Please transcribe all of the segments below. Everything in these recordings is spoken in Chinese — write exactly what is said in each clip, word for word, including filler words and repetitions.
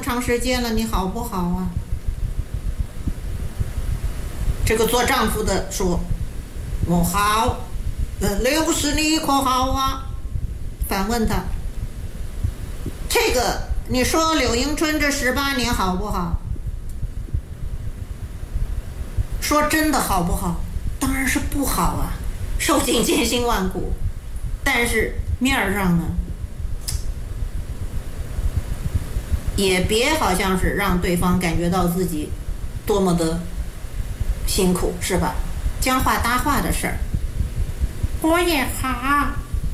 长时间了，你好不好啊？这个做丈夫的说：“我好。”呃，刘氏你可好啊？反问他：“这个你说柳迎春这十八年好不好？说真的好不好？当然是不好啊，受尽千辛万苦。但是面儿上呢，也别好像是让对方感觉到自己多么的辛苦，是吧？将话搭话的事儿。我也好。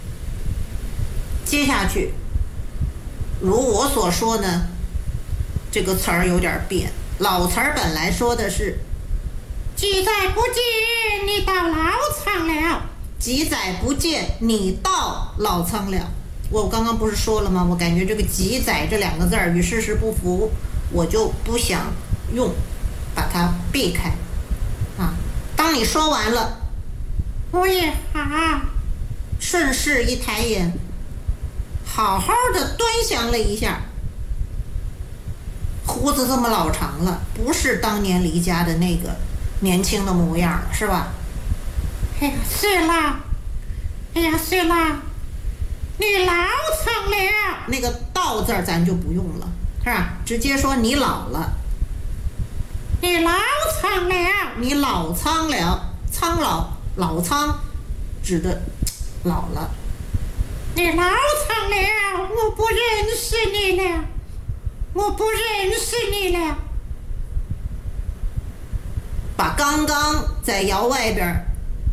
接下去，如我所说呢，这个词儿有点变。老词儿本来说的是几载不见你到老苍了，几载不见你到老苍了。我刚刚不是说了吗？我感觉这个几载这两个字儿与事实不符，我就不想用，把它避开啊。当你说完了，我也好，顺势一抬眼，好好的端详了一下，胡子这么老长了，不是当年离家的那个年轻的模样了，是吧？哎呀，是啦，哎呀，是啦，你老苍了。那个到字儿咱就不用了，是吧？直接说你老了。你老苍了，你老苍了，苍老老苍指的老了。你老苍了，我不认识你了，我不认识你了。把刚刚在窑外边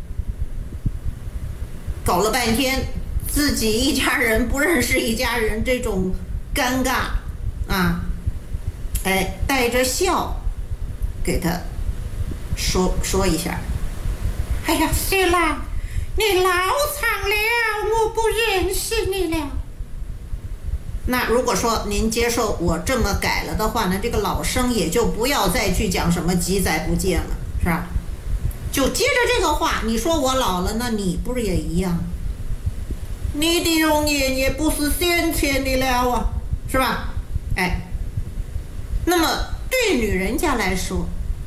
搞了半天自己一家人不认识一家人这种尴尬啊，哎，带着笑给他说说一下。哎呀，是啦，你老苍了，我不认识你了。那如果说您接受我这么改了的话呢，这个老生也就不要再去讲什么几载不见了，是吧？就接着这个话，你说我老了，那你不是也一样？你的容颜也不是先前的了啊，是吧？哎，那么对女人家来说，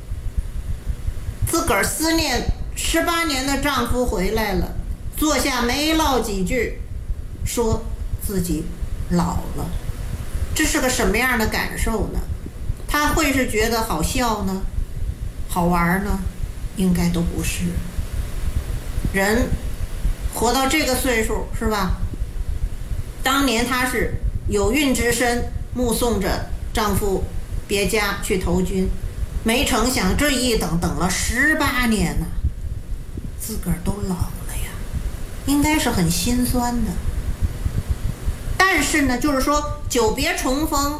自个儿思念十八年的丈夫回来了，坐下没唠几句，说自己老了，这是个什么样的感受呢？他会是觉得好笑呢，好玩呢？应该都不是。人活到这个岁数，是吧？当年她是有孕之身，目送着丈夫别家去投军，没成想这一等等了十八年呢、啊，自个儿都老了呀，应该是很心酸的。但是呢，就是说久别重逢，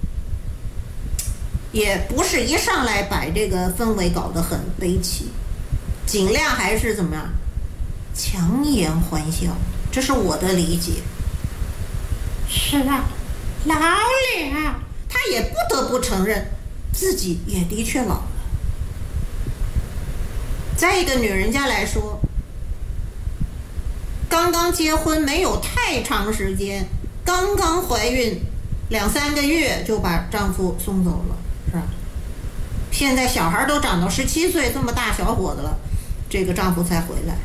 也不是一上来把这个氛围搞得很悲戚，尽量还是怎么样，强颜欢笑，这是我的理解。是啊，老了，他也不得不承认自己也的确老了。再一个女人家来说，刚刚结婚没有太长时间，刚刚怀孕两三个月就把丈夫送走了，是吧？现在小孩都长到十七岁，这么大小伙子了，这个丈夫才回来，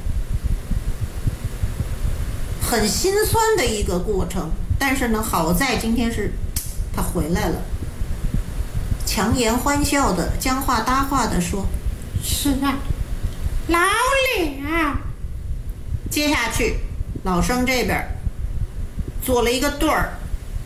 很心酸的一个过程。但是呢，好在今天是他回来了，强颜欢笑的将话搭话的说：“是啊，老了。”接下去，老生这边做了一个对儿，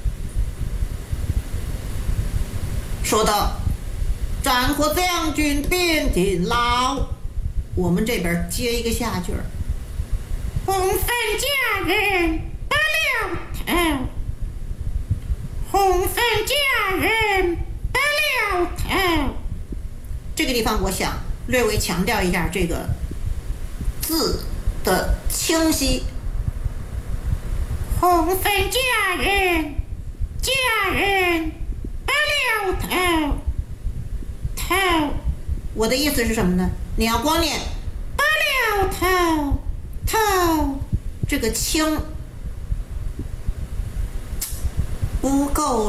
说道：“战火将军遍体老。”我们这边接一个下句儿：“红粉佳人不了头，红粉佳人不了头。”这个地方我想略微强调一下这个字的清晰。红粉佳人，佳人不了头，头，我的意思是什么呢？你要光念不了头，头，这个清不够